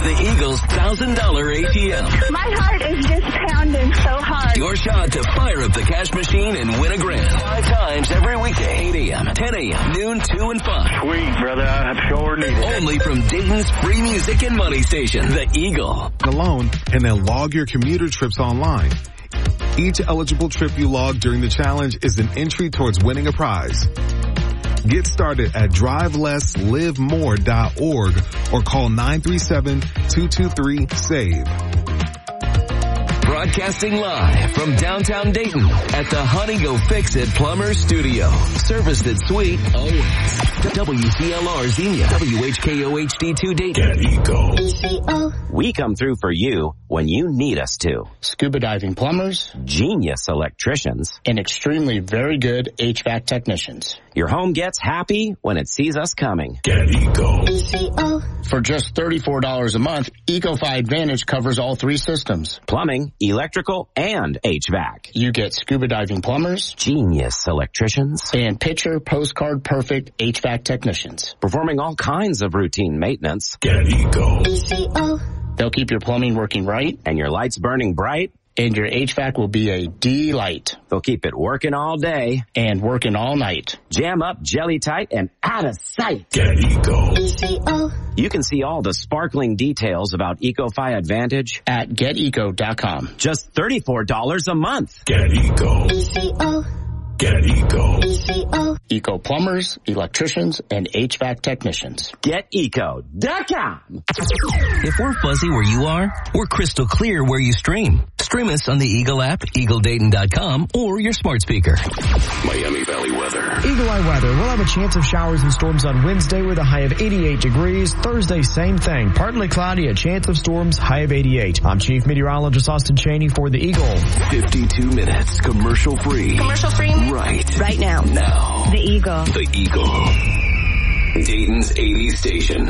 The Eagles $1,000 ATM. My heart is just pounding so hard. Your shot to fire up the cash machine and win a grand. 5 times every weekday, 8 a.m., 10 a.m., noon, 2, and 5. Sweet, brother. I sure need it. Only from Dayton's free music and money station, The Eagle. Alone, and then log your commuter trips online. Each eligible trip you log during the challenge is an entry towards winning a prize. Get started at drivelesslivemore.org or call 937-223-SAVE. Broadcasting live from downtown Dayton at the Honey Go Fix It Plumber Studio. Serviced at Sweet always. WCLR Xenia, WHKO HD2 Dayton. ECO. We come through for you when you need us to. Scuba diving plumbers, genius electricians, and extremely very good HVAC technicians. Your home gets happy when it sees us coming. Get Eco. ECO. For just $34 a month, EcoFi Advantage covers all 3 systems. Plumbing, electrical, and HVAC. You get scuba diving plumbers, genius electricians, and picture postcard perfect HVAC technicians. Performing all kinds of routine maintenance. Get Eco. ECO. They'll keep your plumbing working right, and your lights burning bright, and your HVAC will be a delight. They'll keep it working all day and working all night. Jam up, jelly tight, and out of sight. Get Eco. ECO. You can see all the sparkling details about EcoFi Advantage at geteco.com. Just $34 a month. Get Eco. ECO. Get Eco. ECO. Eco plumbers, electricians, and HVAC technicians. GetEco.com. If we're fuzzy where you are, we're crystal clear where you stream. Stream us on the Eagle app, EagleDayton.com, or your smart speaker. Miami Valley weather. Eagle Eye weather. We'll have a chance of showers and storms on Wednesday with a high of 88 degrees. Thursday, same thing. Partly cloudy, a chance of storms, high of 88. I'm Chief Meteorologist Austin Chaney for the Eagle. 52 minutes, commercial free. Commercial free? Right now. Now. The Eagle. The Eagle. Dayton's 80s station.